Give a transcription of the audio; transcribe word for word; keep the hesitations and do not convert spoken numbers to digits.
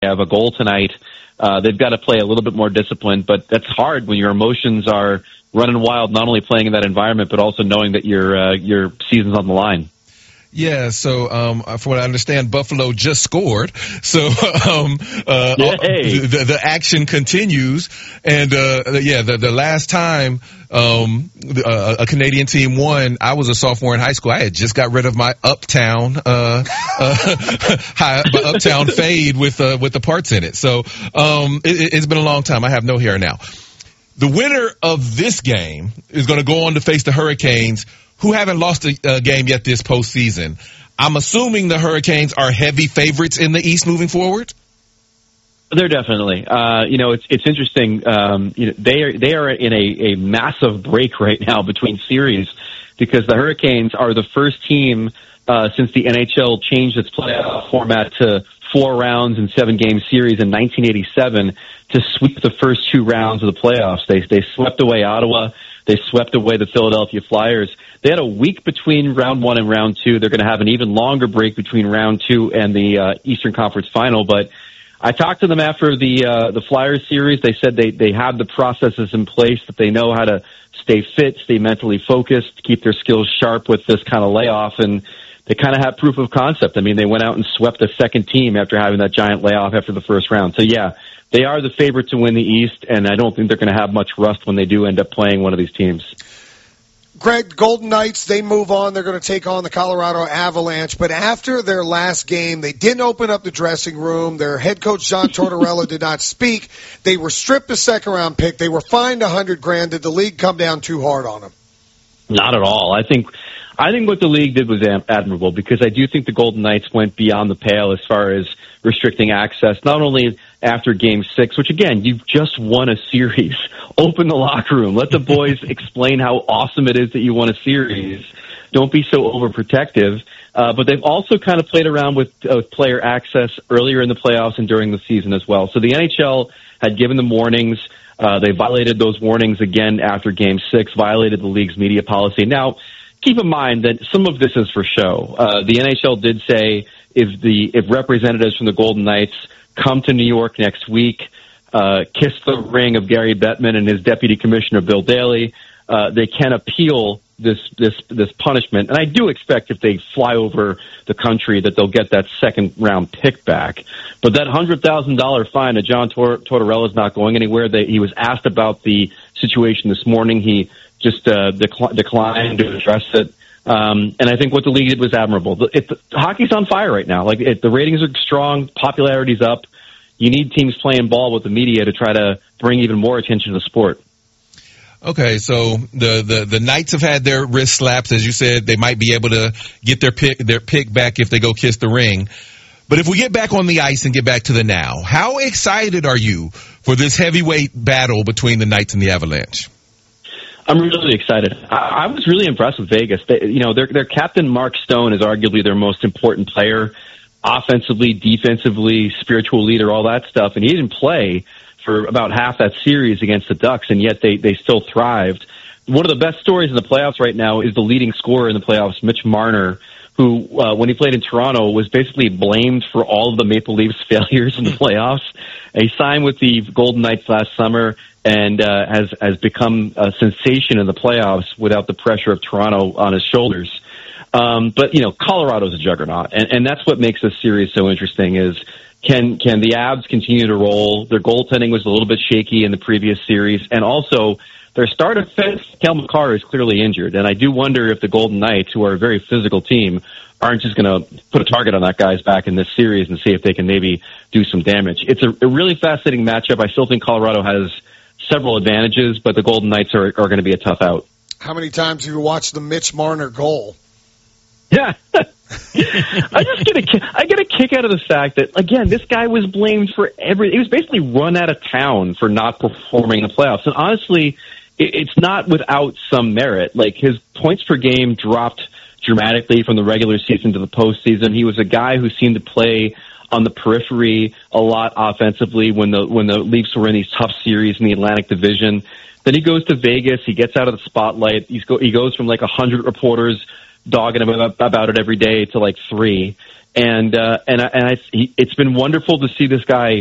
have a goal tonight. Uh, they've got to play a little bit more disciplined, but that's hard when your emotions are running wild, not only playing in that environment, but also knowing that your uh, your season's on the line. Yeah, so um, from what I understand, Buffalo just scored. So um, uh, the, the action continues. And, uh, yeah, the, the last time um, uh, a Canadian team won, I was a sophomore in high school. I had just got rid of my Uptown uh, uh, high, my Uptown fade with uh, with the parts in it. So um, it, it's been a long time. I have no hair now. The winner of this game is going to go on to face the Hurricanes, who haven't lost a, a game yet this postseason. I'm assuming the Hurricanes are heavy favorites in the East moving forward. They're definitely. Uh, you know, it's it's interesting. Um, you know, they are they are in a, a massive break right now between series because the Hurricanes are the first team uh, since the N H L changed its playoff format to four rounds and seven game series in nineteen eighty-seven to sweep the first two rounds of the playoffs. They they swept away Ottawa. They swept away the Philadelphia Flyers. They had a week between round one and round two. They're going to have an even longer break between round two and the uh, Eastern Conference Final. But I talked to them after the uh, the Flyers series. They said they, they have the processes in place, that they know how to stay fit, stay mentally focused, keep their skills sharp with this kind of layoff. And they kind of have proof of concept. I mean, they went out and swept the second team after having that giant layoff after the first round. So, yeah, they are the favorite to win the East, and I don't think they're going to have much rust when they do end up playing one of these teams. Greg, Golden Knights, they move on. They're going to take on the Colorado Avalanche. But after their last game, they didn't open up the dressing room. Their head coach, John Tortorella, did not speak. They were stripped a second-round pick. They were fined a hundred grand. Did the league come down too hard on them? Not at all. I think I think what the league did was admirable, because I do think the Golden Knights went beyond the pale as far as restricting access, not only after Game six, which, again, you've just won a series. Open the locker room. Let the boys explain how awesome it is that you won a series. Don't be so overprotective. Uh, but they've also kind of played around with uh, player access earlier in the playoffs and during the season as well. So the N H L had given them warnings. Uh, they violated those warnings again after Game six, violated the league's media policy. Now, keep in mind that some of this is for show. Uh, the N H L did say if the if representatives from the Golden Knights come to New York next week, uh, kiss the ring of Gary Bettman and his deputy commissioner Bill Daley, uh, they can appeal this this this punishment. And I do expect if they fly over the country that they'll get that second round pick back. But that one hundred thousand dollars fine to John Tor- Tortorella is not going anywhere. They, he was asked about the situation this morning. He just uh, decl- declined to address it. Um, and I think what the league did was admirable. The, it, the, hockey's on fire right now. Like it, the ratings are strong, popularity's up. You need teams playing ball with the media to try to bring even more attention to the sport. Okay, so the, the, the Knights have had their wrist slaps. As you said, they might be able to get their pick, their pick back if they go kiss the ring. But if we get back on the ice and get back to the now, how excited are you for this heavyweight battle between the Knights and the Avalanche? I'm really excited. I, I was really impressed with Vegas. They, you know, their their captain, Mark Stone, is arguably their most important player, offensively, defensively, spiritual leader, all that stuff. And he didn't play for about half that series against the Ducks, and yet they, they still thrived. One of the best stories in the playoffs right now is the leading scorer in the playoffs, Mitch Marner, who, uh, when he played in Toronto, was basically blamed for all of the Maple Leafs' failures in the playoffs. He signed with the Golden Knights last summer and uh, has has become a sensation in the playoffs without the pressure of Toronto on his shoulders. Um, but, you know, Colorado's a juggernaut, and, and that's what makes this series so interesting is can can the Avs continue to roll? Their goaltending was a little bit shaky in the previous series, and also their star defense, Cale Makar, is clearly injured, and I do wonder if the Golden Knights, who are a very physical team, aren't just going to put a target on that guy's back in this series and see if they can maybe do some damage. It's a, a really fascinating matchup. I still think Colorado has several advantages, but the Golden Knights are, are going to be a tough out. How many times have you watched the Mitch Marner goal? Yeah. I just get a, I get a kick out of the fact that, again, this guy was blamed for every, he was basically run out of town for not performing in the playoffs. And honestly, it, it's not without some merit. Like, his points per game dropped dramatically from the regular season to the postseason. He was a guy who seemed to play on the periphery a lot offensively when the when the Leafs were in these tough series in the Atlantic Division. Then he goes to Vegas. He gets out of the spotlight. He's go, he goes from like a hundred reporters dogging him about, about it every day to like three. And uh, and I, and I, he, it's been wonderful to see this guy